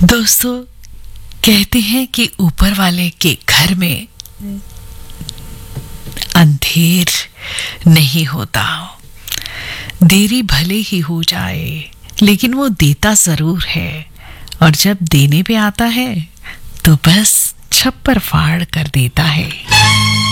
दोस्तों, कहते हैं कि ऊपर वाले के घर में अंधेर नहीं होता। देरी भले ही हो जाए, लेकिन वो देता जरूर है, और जब देने पे आता है तो बस छप्पर फाड़ कर देता है।